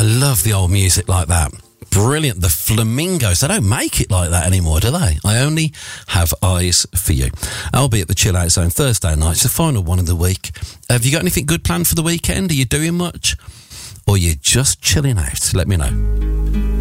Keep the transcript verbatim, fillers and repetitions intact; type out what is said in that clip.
I love the old music like that. Brilliant. The Flamingos. They don't make it like that anymore, do they? I Only Have Eyes for You. I'll be at the Chill Out Zone Thursday night. It's the final one of the week. Have you got anything good planned for the weekend? Are you doing much? Or are you just chilling out? Let me know.